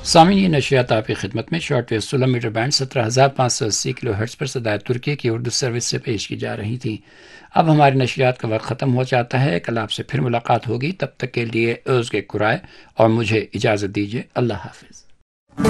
सामीन, ये नशियात आपकी खिदमत में short wave 16 metre band 17,580 kilo hertz पर सदाए तुर्की की उर्दू सर्विस से पेश की जा रही थी। अब हमारी नशियात का वक्त ख़त्म हो जाता है। कल आपसे फिर मुलाकात होगी, तब तक के लिए ओज़ के कुराए और मुझे इजाज़त दीजिए। अल्लाह हाफिज़।